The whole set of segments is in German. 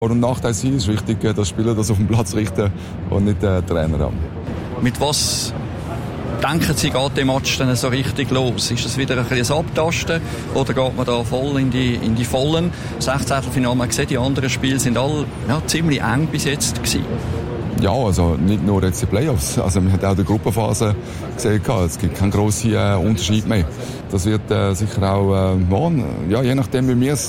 Vor- und Nachteil sein. Es ist wichtig, dass Spieler das auf dem Platz richten und nicht der Trainer. Mit was denken Sie, geht der Match dann so richtig los? Ist das wieder ein bisschen Abtasten oder geht man da voll in die Vollen? 16. Man sieht, die anderen Spiele sind alle ziemlich eng bis jetzt gewesen. Ja, also nicht nur jetzt die Playoffs. Also wir haben auch die Gruppenphase gesehen, es gibt keinen grossen Unterschied mehr. Das wird sicher auch morgen, je nachdem wie wir es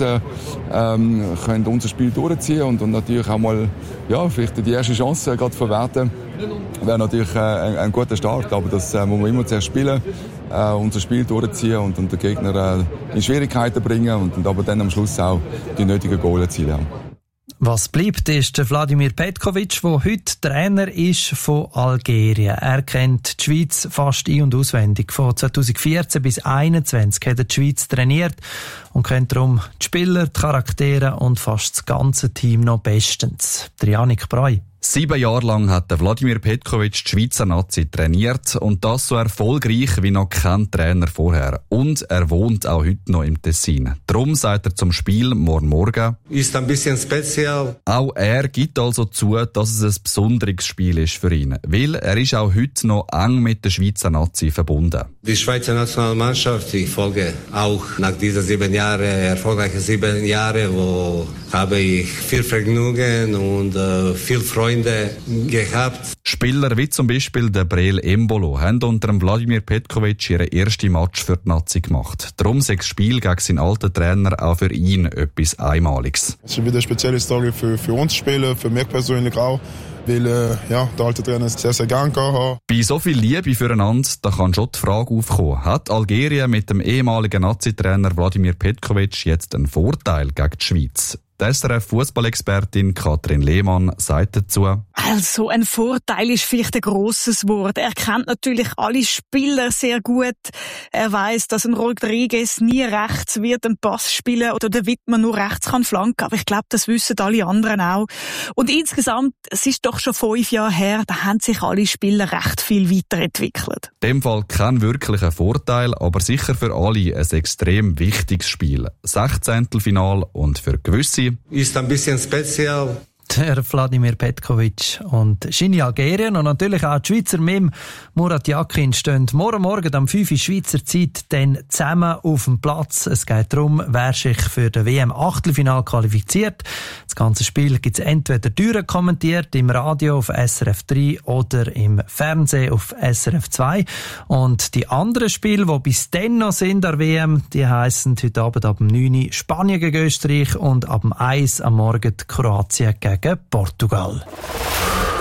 können unser Spiel durchziehen und natürlich auch mal vielleicht die erste Chance gerade verwerten. Wäre natürlich ein guter Start, aber das muss man immer zuerst spielen, unser Spiel durchziehen und den Gegner in Schwierigkeiten bringen und aber dann am Schluss auch die nötigen Goal erzielen. Was bleibt, ist der Vladimir Petkovic, der heute Trainer ist von Algerien. Er kennt die Schweiz fast ein- und auswendig. Von 2014 bis 2021 hat er die Schweiz trainiert und kennt darum die Spieler, die Charaktere und fast das ganze Team noch bestens. Der Janik Breu. 7 Jahre lang hat der Vladimir Petkovic die Schweizer Nazi trainiert und das so erfolgreich wie noch kein Trainer vorher. Und er wohnt auch heute noch im Tessin. Darum sagt er zum Spiel morgen. Ist ein bisschen speziell. Auch er gibt also zu, dass es ein besonderes Spiel ist für ihn. Weil er ist auch heute noch eng mit der Schweizer Nazi verbunden. Die Schweizer Nationalmannschaft, ich folge auch nach diesen 7 Jahren, erfolgreichen 7 Jahren, wo habe ich viel Vergnügen und viel Freude gehabt. Spieler wie zum Beispiel der Breel Embolo haben unter dem Vladimir Petkovic ihren ersten Match für die Nazi gemacht. Darum ist das Spiel gegen seinen alten Trainer auch für ihn etwas Einmaliges. Es ist wieder eine spezielle Story für uns Spieler, für mich persönlich auch. Weil der alte Trainer es sehr, sehr gern gehabt. Bei so viel Liebe füreinander, da kann schon die Frage aufkommen, hat Algerien mit dem ehemaligen Nazi-Trainer Vladimir Petkovic jetzt einen Vorteil gegen die Schweiz? Die SRF-Fußballexpertin Katrin Lehmann sagt dazu: Also, ein Vorteil ist vielleicht ein grosses Wort. Er kennt natürlich alle Spieler sehr gut. Er weiss, dass ein Rodriguez nie rechts wird einen Pass spielen oder der Wittmann nur rechts kann flanken. Aber ich glaube, das wissen alle anderen auch. Und insgesamt, es ist doch schon 5 Jahre her, da haben sich alle Spieler recht viel weiterentwickelt. In dem Fall kein wirklicher Vorteil, aber sicher für alle ein extrem wichtiges Spiel. 16. Final und für gewisse ist ein bisschen speziell. Der Vladimir Petkovic und Schini Algerien und natürlich auch die Schweizer Mim Murat Yakin stehen morgen am 5 Uhr Schweizer Zeit dann zusammen auf dem Platz. Es geht darum, wer sich für den WM-Achtelfinal qualifiziert. Das ganze Spiel gibt es entweder direkt kommentiert im Radio auf SRF 3 oder im Fernsehen auf SRF 2. Und die anderen Spiele, die bis dann noch sind der WM, die heissen heute Abend ab 9 Uhr Spanien gegen Österreich und ab 1 Uhr am Morgen Kroatien gegen Portugal.